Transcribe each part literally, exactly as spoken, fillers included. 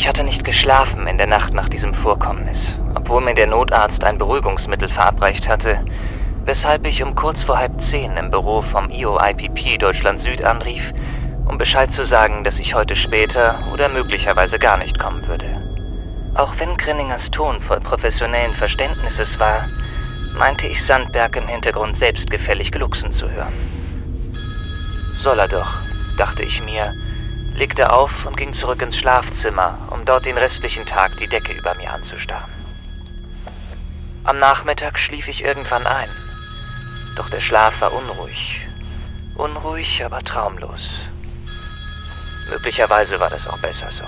Ich hatte nicht geschlafen in der Nacht nach diesem Vorkommnis, obwohl mir der Notarzt ein Beruhigungsmittel verabreicht hatte, weshalb ich um kurz vor halb zehn im Büro vom I O I P P Deutschland Süd anrief, um Bescheid zu sagen, dass ich heute später oder möglicherweise gar nicht kommen würde. Auch wenn Grinningers Ton voll professionellen Verständnisses war, meinte ich Sandberg im Hintergrund selbstgefällig glucksen zu hören. Soll er doch, dachte ich mir, legte auf und ging zurück ins Schlafzimmer, um dort den restlichen Tag die Decke über mir anzustarren. Am Nachmittag schlief ich irgendwann ein, doch der Schlaf war unruhig. Unruhig, aber traumlos. Möglicherweise war das auch besser so.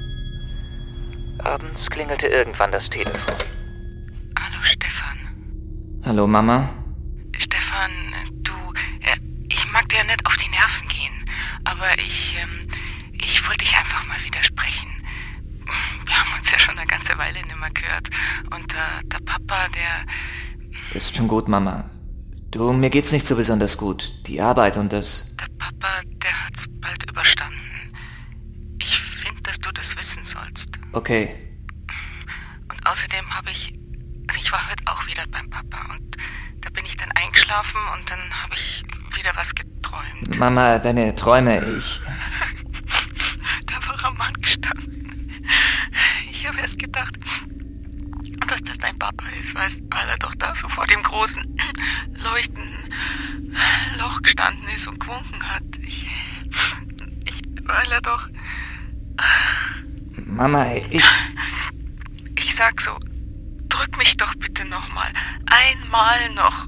Abends klingelte irgendwann das Telefon. Hallo Stefan. Hallo Mama? Stefan, du, äh, ich mag dir nicht auf die Nerven gehen, aber ich, ähm, ich wollte dich einfach mal widersprechen. Wir haben uns ja schon eine ganze Weile nicht mehr gehört und äh, der Papa, der... Ist schon gut, Mama. Du, mir geht's nicht so besonders gut. Die Arbeit und das... Der Papa, der hat's bald überstanden. Ich finde, dass du das wissen sollst. Okay. Und außerdem habe ich... Also ich war heute auch wieder beim Papa und da bin ich dann eingeschlafen und dann habe ich wieder was geträumt. Mama, deine Träume, ich... Da war ein Mann gestanden. Ich habe erst gedacht, dass das dein Papa ist, weißt, weil er doch da so vor dem großen, leuchtenden Loch gestanden ist und gewunken hat. Ich... ich weil er doch... Mama, ich... Ich sag so, drück mich doch bitte nochmal. Einmal noch.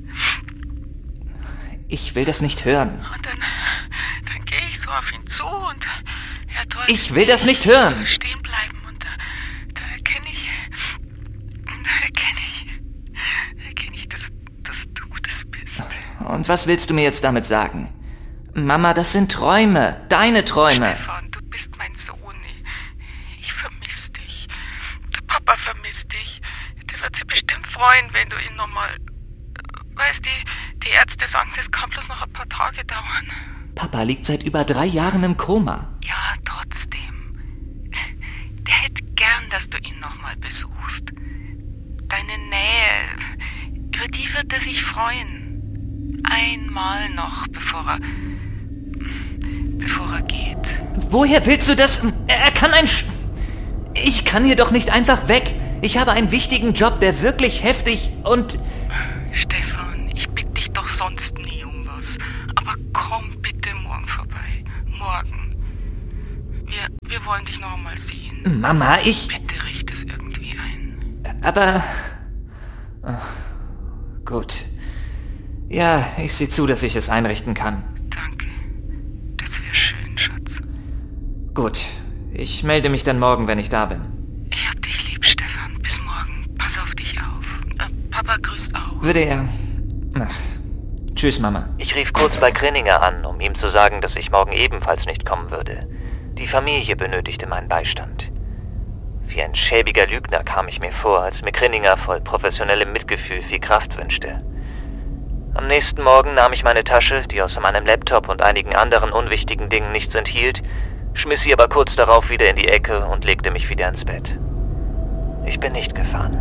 Ich will das nicht hören. Und dann, dann gehe ich so auf ihn zu und er tut... Ich will das nicht hören! Stehen bleiben und da, da erkenne ich... Da erkenne ich... Da erkenne ich, dass, dass du das bist. Und was willst du mir jetzt damit sagen? Mama, das sind Träume. Deine Träume. Stefan, du bist mein Sohn. Ich vermisse dich. Der Papa vermisst dich. Der wird sich bestimmt freuen, wenn du ihn nochmal... Weißt du, die, die Ärzte sagen, das kann bloß noch ein paar Tage dauern. Papa liegt seit über drei Jahren im Koma. Ja, trotzdem. Der hätte gern, dass du ihn nochmal besuchst. Deine Nähe, über die wird er sich freuen. Einmal noch, bevor er... bevor er geht. Woher willst du das? Er kann ein... Sch ich kann hier doch nicht einfach weg. Ich habe einen wichtigen Job, der wirklich heftig und... Stefan, ich bitte dich doch sonst nie um was. Aber komm bitte morgen vorbei. Morgen. Wir, wir wollen dich noch einmal sehen. Mama, ich... Bitte richte es irgendwie ein. Aber... Oh, gut. Ja, ich sehe zu, dass ich es einrichten kann. Danke. Das wäre schön, Schatz. Gut. Ich melde mich dann morgen, wenn ich da bin. Ich hab dich lieb, Stefan. Bis morgen. Pass auf dich auf. Äh, Papa grüßt auch. Würde er... Ach. Tschüss, Mama. Ich rief kurz bei Grinninger an, um ihm zu sagen, dass ich morgen ebenfalls nicht kommen würde. Die Familie benötigte meinen Beistand. Wie ein schäbiger Lügner kam ich mir vor, als mir Grinninger voll professionellem Mitgefühl viel Kraft wünschte. Am nächsten Morgen nahm ich meine Tasche, die außer meinem Laptop und einigen anderen unwichtigen Dingen nichts enthielt, schmiss sie aber kurz darauf wieder in die Ecke und legte mich wieder ins Bett. Ich bin nicht gefahren.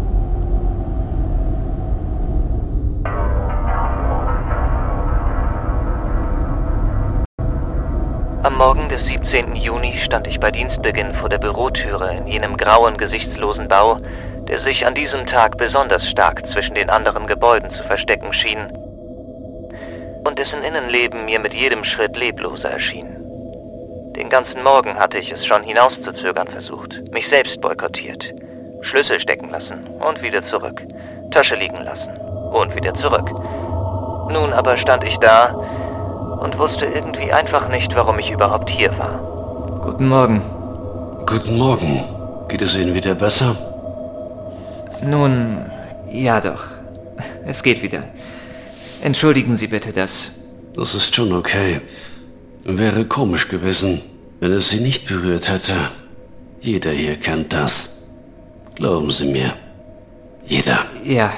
Am Morgen des siebzehnten Juni stand ich bei Dienstbeginn vor der Bürotüre in jenem grauen, gesichtslosen Bau, der sich an diesem Tag besonders stark zwischen den anderen Gebäuden zu verstecken schien und dessen Innenleben mir mit jedem Schritt lebloser erschien. Den ganzen Morgen hatte ich es schon hinauszuzögern versucht, mich selbst boykottiert, Schlüssel stecken lassen und wieder zurück, Tasche liegen lassen und wieder zurück. Nun aber stand ich da und wusste irgendwie einfach nicht, warum ich überhaupt hier war. Guten Morgen. Guten Morgen. Geht es Ihnen wieder besser? Nun, ja doch. Es geht wieder. Entschuldigen Sie bitte das. Das ist schon okay. Wäre komisch gewesen, wenn es Sie nicht berührt hätte. Jeder hier kennt das. Glauben Sie mir. Jeder. Ja.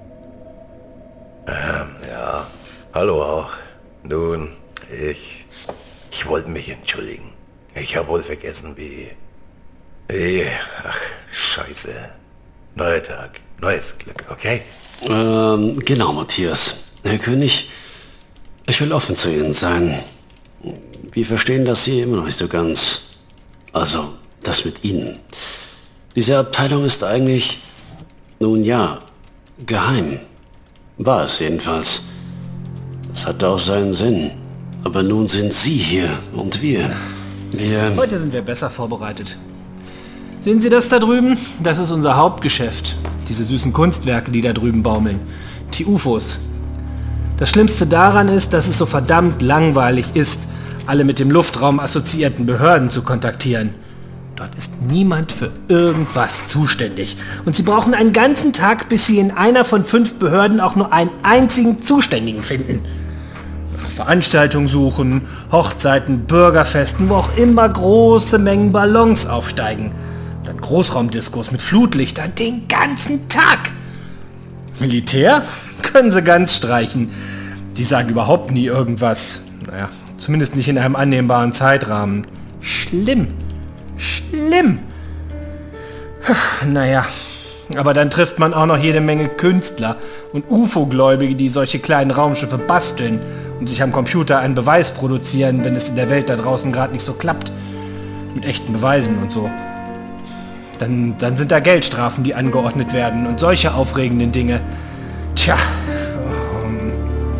Ähm, ja. Hallo auch. Nun, ich... Ich wollte mich entschuldigen. Ich habe wohl vergessen, wie... Hey, ach, scheiße. Neuer Tag, neues Glück, okay? Ähm, genau, Matthias. Herr König, ich will offen zu Ihnen sein. Wir verstehen das hier immer noch nicht so ganz. Also, das mit Ihnen. Diese Abteilung ist eigentlich, nun ja, geheim. War es jedenfalls. Das hatte auch seinen Sinn. Aber nun sind Sie hier und wir. Wir... Heute sind wir besser vorbereitet. Sehen Sie das da drüben? Das ist unser Hauptgeschäft. Diese süßen Kunstwerke, die da drüben baumeln. Die U F Os. Das Schlimmste daran ist, dass es so verdammt langweilig ist, alle mit dem Luftraum assoziierten Behörden zu kontaktieren. Dort ist niemand für irgendwas zuständig. Und Sie brauchen einen ganzen Tag, bis Sie in einer von fünf Behörden auch nur einen einzigen Zuständigen finden. Nach Veranstaltungen suchen, Hochzeiten, Bürgerfesten, wo auch immer große Mengen Ballons aufsteigen. Dann Großraumdiskos mit Flutlichtern den ganzen Tag. Militär? Können Sie ganz streichen. Die sagen überhaupt nie irgendwas. Naja, zumindest nicht in einem annehmbaren Zeitrahmen. Schlimm. Schlimm. Naja, aber dann trifft man auch noch jede Menge Künstler und U F O-Gläubige, die solche kleinen Raumschiffe basteln und sich am Computer einen Beweis produzieren, wenn es in der Welt da draußen gerade nicht so klappt. Mit echten Beweisen und so. Dann, dann sind da Geldstrafen, die angeordnet werden und solche aufregenden Dinge. Tja. Ähm.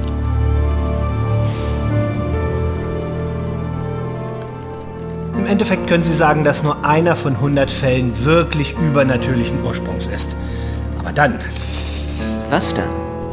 Im Endeffekt können Sie sagen, dass nur einer von hundert Fällen wirklich übernatürlichen Ursprungs ist. Aber dann... Was dann?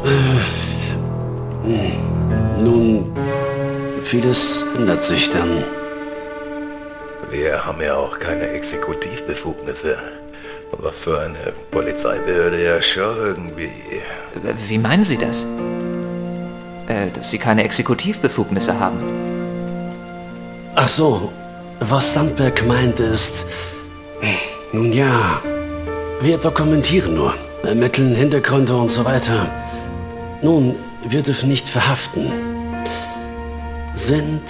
Nun, vieles ändert sich dann. Wir haben ja auch keine Exekutivbefugnisse. Was für eine Polizeibehörde ja schon irgendwie... Wie meinen Sie das? Äh, dass Sie keine Exekutivbefugnisse haben? Ach so, was Sandberg meint ist... Nun ja, wir dokumentieren nur, ermitteln Hintergründe und so weiter. Nun, wir dürfen nicht verhaften. Sind...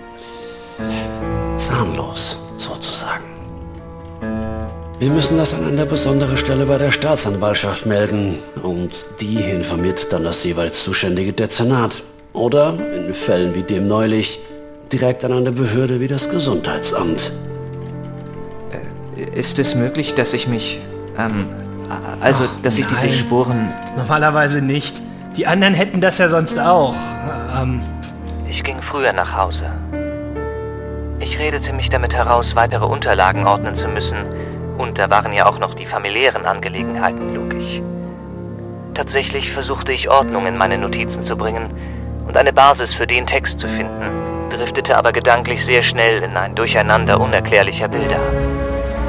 zahnlos, sozusagen. Wir müssen das an einer besonderen Stelle bei der Staatsanwaltschaft melden und die informiert dann das jeweils zuständige Dezernat. Oder, in Fällen wie dem neulich, direkt an eine Behörde wie das Gesundheitsamt. Äh, ist es möglich, dass ich mich, ähm, also, Ach, dass ich nein. diese Spuren... Normalerweise nicht. Die anderen hätten das ja sonst auch. Ähm, Ich ging früher nach Hause. Ich redete mich damit heraus, weitere Unterlagen ordnen zu müssen, und da waren ja auch noch die familiären Angelegenheiten logisch. Tatsächlich versuchte ich Ordnung in meine Notizen zu bringen und eine Basis für den Text zu finden, driftete aber gedanklich sehr schnell in ein Durcheinander unerklärlicher Bilder.